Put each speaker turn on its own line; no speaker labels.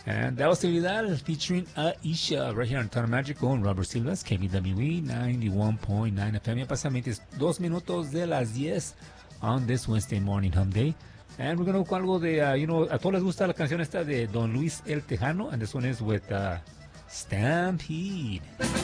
And that was Vidal featuring Aisha right here on Tono Magical on Robert Silva's KBWE 91.9 FM. Ya pasan 22 minutos de las 10 on this Wednesday morning hum day. And we're going to go con algo de, a todos les gusta la canción esta de Don Luis El Tejano. And this one is with Stampede.